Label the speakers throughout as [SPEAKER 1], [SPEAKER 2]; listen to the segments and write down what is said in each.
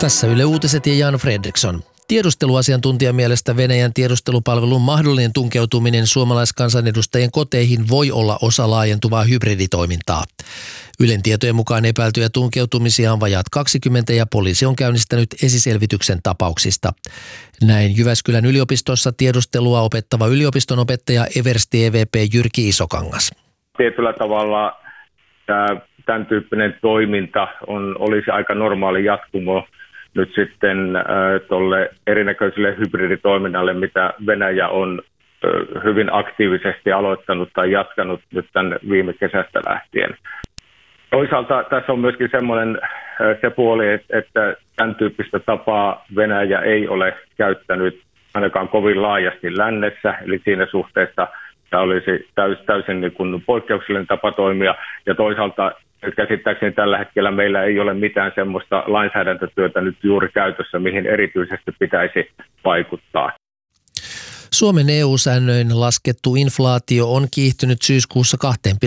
[SPEAKER 1] Tässä Yle Uutiset ja Jan Fredriksson. Tiedusteluasiantuntijan mielestä Venäjän tiedustelupalvelun mahdollinen tunkeutuminen suomalaiskansanedustajien koteihin voi olla osa laajentuvaa hybriditoimintaa. Ylen tietojen mukaan epäiltyjä tunkeutumisia on vajaat 20 ja poliisi on käynnistänyt esiselvityksen tapauksista. Näin Jyväskylän yliopistossa tiedustelua opettava yliopistonopettaja Eversti EVP Jyrki Isokangas.
[SPEAKER 2] Tietyllä tavalla tämän tyyppinen toiminta olisi aika normaali jatkumo nyt sitten tuolle erinäköiselle hybriditoiminnalle, mitä Venäjä on hyvin aktiivisesti aloittanut tai jatkanut nyt tämän viime kesästä lähtien. Toisaalta tässä on myöskin semmoinen se puoli, että tämän tyyppistä tapaa Venäjä ei ole käyttänyt ainakaan kovin laajasti lännessä, eli siinä suhteessa tämä olisi täysin niin kuin poikkeuksellinen tapa toimia, ja toisaalta käsittääkseni tällä hetkellä meillä ei ole mitään semmoista lainsäädäntötyötä nyt juuri käytössä, mihin erityisesti pitäisi vaikuttaa.
[SPEAKER 1] Suomen EU-säännöin laskettu inflaatio on kiihtynyt syyskuussa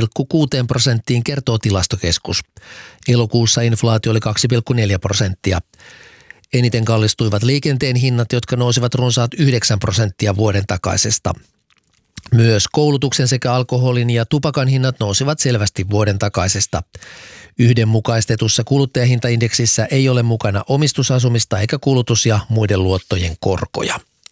[SPEAKER 1] 2,6%, kertoo Tilastokeskus. Elokuussa inflaatio oli 2,4%. Eniten kallistuivat liikenteen hinnat, jotka nousivat runsaat 9% vuoden takaisesta. Myös koulutuksen sekä alkoholin ja tupakan hinnat nousivat selvästi vuoden takaisesta. Yhdenmukaistetussa kuluttajahintaindeksissä ei ole mukana omistusasumista eikä kulutus- ja muiden luottojen korkoja.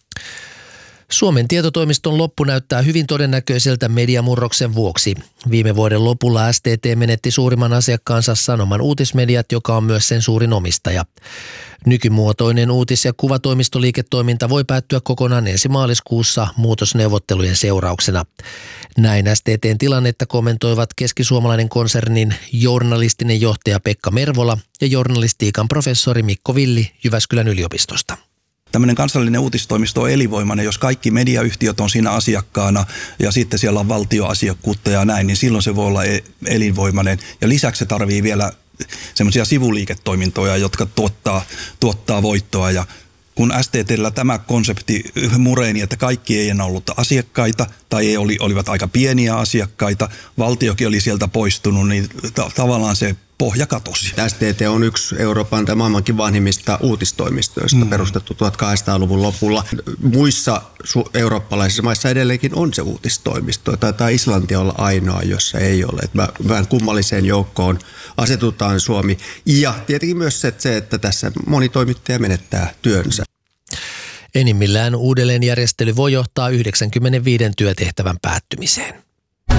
[SPEAKER 1] Suomen tietotoimiston loppu näyttää hyvin todennäköiseltä mediamurroksen vuoksi. Viime vuoden lopulla STT menetti suurimman asiakkaansa Sanoman Uutismediat, joka on myös sen suurin omistaja. Nykymuotoinen uutis- ja kuvatoimistoliiketoiminta voi päättyä kokonaan ensi maaliskuussa muutosneuvottelujen seurauksena. Näin STT:n tilannetta kommentoivat keskisuomalainen konsernin journalistinen johtaja Pekka Mervola ja journalistiikan professori Mikko Villi Jyväskylän yliopistosta.
[SPEAKER 3] Tämmöinen kansallinen uutistoimisto on elinvoimainen, jos kaikki mediayhtiöt on siinä asiakkaana ja sitten siellä on valtioasiakkuutta ja näin, niin silloin se voi olla elinvoimainen. Ja lisäksi se tarvii vielä semmoisia sivuliiketoimintoja, jotka tuottaa voittoa. Ja kun STT:llä tämä konsepti mureeni, että kaikki ei enää ollut asiakkaita tai olivat aika pieniä asiakkaita, valtiokin oli sieltä poistunut, niin tavallaan se pohja katosi.
[SPEAKER 4] STT on yksi Euroopan tai maailmankin vanhimmista uutistoimistoista, perustettu 1800-luvun lopulla. Muissa eurooppalaisissa maissa edelleenkin on se uutistoimisto. Taitaa Islanti olla ainoa, jossa ei ole. Vähän kummalliseen joukkoon asetutaan Suomi. Ja tietenkin myös se, että tässä moni toimittaja menettää työnsä.
[SPEAKER 1] Enimmillään uudelleenjärjestely voi johtaa 95 työtehtävän päättymiseen.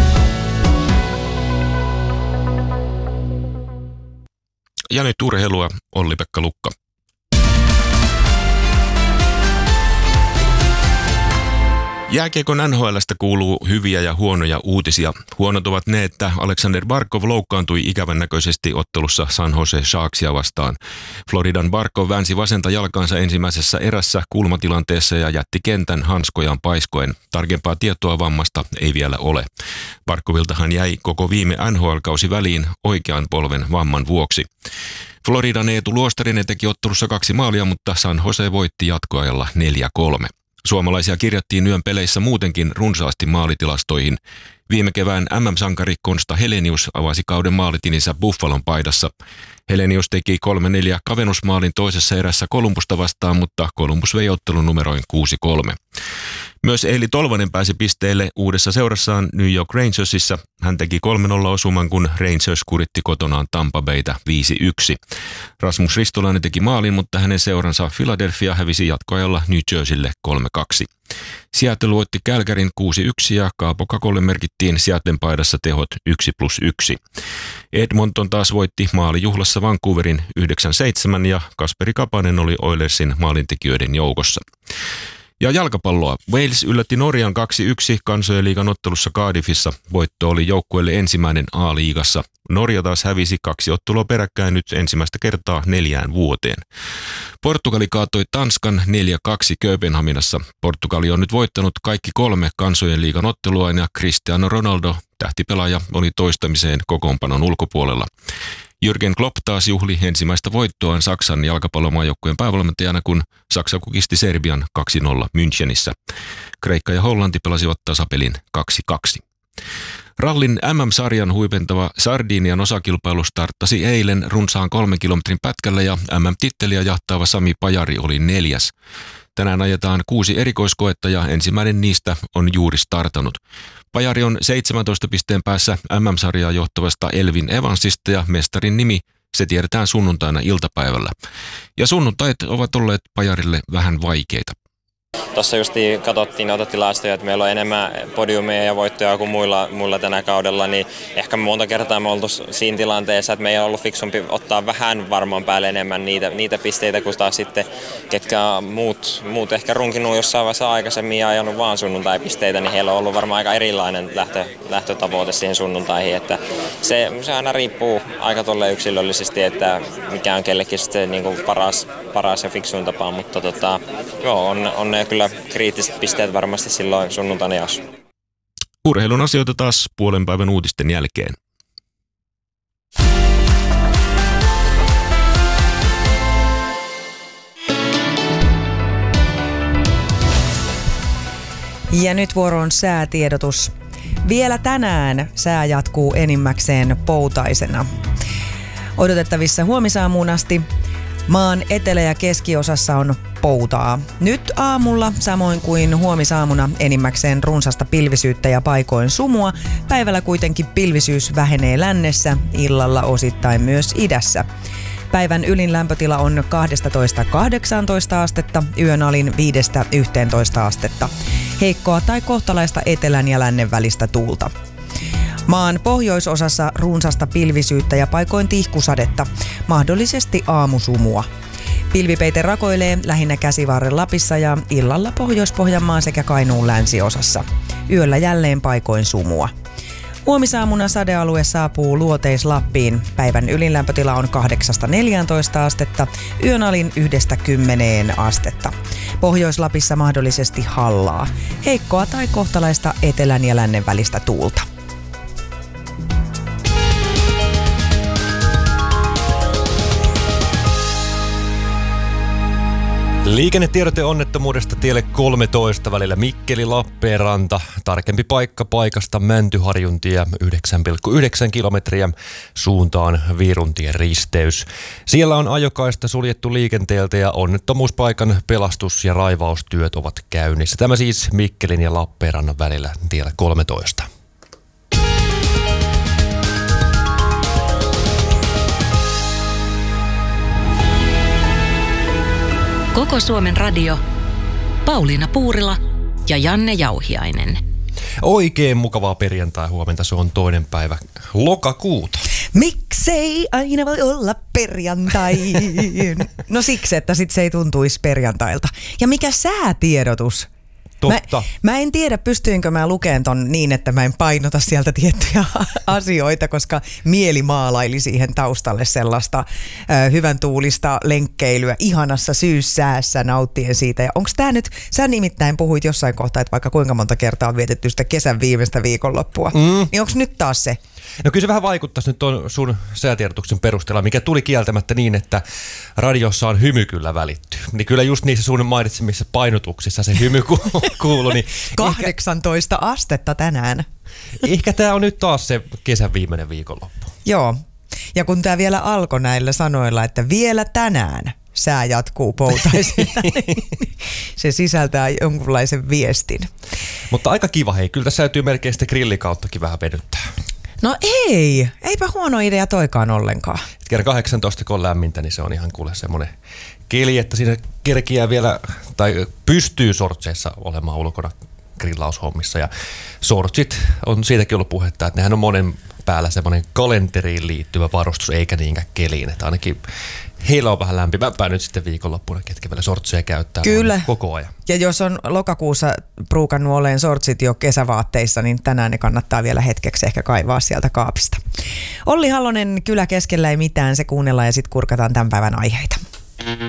[SPEAKER 5] Ja nyt urheilua, Olli-Pekka Lukka. Jääkiekon NHL:stä kuuluu hyviä ja huonoja uutisia. Huonot ovat ne, että Alexander Barkov loukkaantui ikävän näköisesti ottelussa San Jose Sharksia vastaan. Floridan Barkov väänsi vasenta jalkansa ensimmäisessä erässä kulmatilanteessa ja jätti kentän hanskojaan paiskoen. Tarkempaa tietoa vammasta ei vielä ole. Barkoviltahan jäi koko viime NHL-kausi väliin oikean polven vamman vuoksi. Floridan Eetu Luostarinen teki ottelussa 2 maalia, mutta San Jose voitti jatkoajalla 4-3. Suomalaisia kirjattiin yön peleissä muutenkin runsaasti maalitilastoihin. Viime kevään MM-sankari Konsta Helenius avasi kauden maalitininsä Buffalon paidassa. Helenius teki 3-4 kavennusmaalin toisessa erässä Columbusta vastaan, mutta Columbus vei ottelun numeroin 6-3. Myös Eili Tolvanen pääsi pisteelle uudessa seurassaan New York Rangersissa. Hän teki 3-0 osuman, kun Rangers kuritti kotonaan Tampa Baytä 5-1. Rasmus Ristolainen teki maalin, mutta hänen seuransa Philadelphia hävisi jatkoajalla New Jerseylle 3-2. Seattle voitti Calgaryn 6-1 ja Kaapo Kakolle merkittiin Seattlen paidassa tehot 1+1. Edmonton taas voitti maalijuhlassa Vancouverin 9-7 ja Kasperi Kapanen oli Oilersin maalintekijöiden joukossa. Ja jalkapalloa. Wales yllätti Norjan 2-1 kansojen liigan ottelussa Cardiffissa. Voitto oli joukkueelle ensimmäinen A-liigassa. Norja taas hävisi 2 ottelua peräkkäin nyt ensimmäistä kertaa 4 vuoteen. Portugali kaatoi Tanskan 4-2 Kööpenhaminassa. Portugali on nyt voittanut kaikki 3 kansojen liigan ottelua ja Cristiano Ronaldo, tähtipelaaja, oli toistamiseen kokoonpanon ulkopuolella. Jürgen Klopp taas juhli ensimmäistä voittoaan Saksan jalkapallomaajoukkueen päävalmentajana, kun Saksa kukisti Serbian 2-0 Münchenissä. Kreikka ja Hollanti pelasivat tasapelin 2-2. Rallin MM-sarjan huipentava Sardinian osakilpailu starttasi eilen runsaan 3 kilometrin pätkällä ja MM-titteliä jahtaava Sami Pajari oli 4. Tänään ajetaan 6 erikoiskoetta ja ensimmäinen niistä on juuri startannut. Pajari on 17 pisteen päässä MM-sarjaa johtavasta Elvin Evansista ja mestarin nimi se tiedetään sunnuntaina iltapäivällä. Ja sunnuntait ovat olleet Pajarille vähän vaikeita.
[SPEAKER 6] Tuossa justiin katsottiin noita tilastoja, että meillä on enemmän podiumeja ja voittoja kuin muilla tänä kaudella, niin ehkä monta kertaa me oltu siinä tilanteessa, että meidän on ollut fiksumpi ottaa vähän varmaan päälle enemmän niitä pisteitä, kuin taas sitten ketkä muut ehkä runkinut jossain vaiheessa aikaisemmin ja ajanut vaan sunnuntaipisteitä, niin heillä on ollut varmaan aika erilainen lähtötavoite siihen sunnuntaihin, että se aina riippuu aika tolleen yksilöllisesti, että mikä on kellekin sitten niin kuin paras ja fiksuin tapa, mutta joo, on ne kyllä kriittiset pisteet varmasti silloin sunnuntaina jaossa.
[SPEAKER 5] Urheilun asioita taas puolen päivän uutisten jälkeen.
[SPEAKER 7] Ja nyt vuoroon säätiedotus. Vielä tänään sää jatkuu enimmäkseen poutaisena. Odotettavissa huomisaamuun asti maan etelä- ja keskiosassa on poutaa. Nyt aamulla, samoin kuin huomisaamuna, enimmäkseen runsasta pilvisyyttä ja paikoin sumua. Päivällä kuitenkin pilvisyys vähenee lännessä, illalla osittain myös idässä. Päivän ylin lämpötila on 12–18 astetta, yön alin 5–11 astetta. Heikkoa tai kohtalaista etelän ja lännen välistä tuulta. Maan pohjoisosassa runsasta pilvisyyttä ja paikoin tihkusadetta, mahdollisesti aamusumua. Pilvipeite rakoilee lähinnä Käsivarren Lapissa ja illalla Pohjois-Pohjanmaan sekä Kainuun länsiosassa. Yöllä jälleen paikoin sumua. Huomisaamuna sadealue saapuu Luoteis-Lappiin. Päivän ylinlämpötila on 8–14 astetta, yön alin 1–10 astetta. Pohjois-Lapissa mahdollisesti hallaa. Heikkoa tai kohtalaista etelän ja lännen välistä tuulta.
[SPEAKER 8] Liikennetiedote onnettomuudesta tielle 13 välillä Mikkeli-Lappeenranta. Tarkempi paikka paikasta Mäntyharjuntie 9,9 kilometriä suuntaan Viiruntien risteys. Siellä on ajokaista suljettu liikenteeltä ja onnettomuuspaikan pelastus- ja raivaustyöt ovat käynnissä. Tämä siis Mikkelin ja Lappeenrannan välillä tiellä 13.
[SPEAKER 9] Koko Suomen radio, Pauliina Puurila ja Janne Jauhiainen.
[SPEAKER 8] Oikein mukavaa perjantai huomenta, se on 2. päivä lokakuuta.
[SPEAKER 7] Miksei aina voi olla perjantai? No siksi, että sit se ei tuntuisi perjantailta. Ja mikä säätiedotus?
[SPEAKER 8] Totta.
[SPEAKER 7] Mä en tiedä, pystyinkö mä lukemaan ton niin, että mä en painota sieltä tiettyjä asioita, koska mieli maalaili siihen taustalle sellaista hyvän tuulista lenkkeilyä ihanassa syyssäässä nauttien siitä. Ja onks tää nyt, sä nimittäin puhuit jossain kohtaa, että vaikka kuinka monta kertaa on vietetty sitä kesän viimeistä viikonloppua, niin onks nyt taas se?
[SPEAKER 8] No kyllä se vähän vaikuttaisi nyt ton sun säätiedotuksen perusteella, mikä tuli kieltämättä niin, että radiossa on hymy kyllä välitty. Niin kyllä just niissä sun mainitsemissa painotuksissa se hymy kuului. Niin
[SPEAKER 7] 18 astetta tänään.
[SPEAKER 8] Ehkä tää on nyt taas se kesän viimeinen viikonloppu.
[SPEAKER 7] Joo, ja kun tää vielä alkoi näillä sanoilla, että vielä tänään sää jatkuu poutaisina, niin se sisältää jonkunlaisen viestin.
[SPEAKER 8] Mutta aika kiva, hei. Kyllä tässä täytyy melkein sitä grillikauttakin vähän venyttää.
[SPEAKER 7] No eipä huono idea toikaan ollenkaan.
[SPEAKER 8] Kerran 18, kun on lämmintä, niin se on ihan kuule semmoinen keli, että siinä kerkiää vielä, tai pystyy sortseissa olemaan ulkona grillaushommissa. Ja sortsit on siitäkin ollut puhetta, että nehän on monen päällä semmoinen kalenteriin liittyvä varustus, eikä niinkään keliin. Että ainakin heillä on vähän lämpimämpää nyt sitten viikonloppuna, ketkä vielä sortseja käyttää.
[SPEAKER 7] Kyllä.
[SPEAKER 8] Koko ajan.
[SPEAKER 7] Ja jos on lokakuussa pruukannut olleen sortsit jo kesävaatteissa, niin tänään ne kannattaa vielä hetkeksi ehkä kaivaa sieltä kaapista. Olli Halonen, Kylä keskellä ei mitään, se kuunnellaan ja sitten kurkataan tämän päivän aiheita.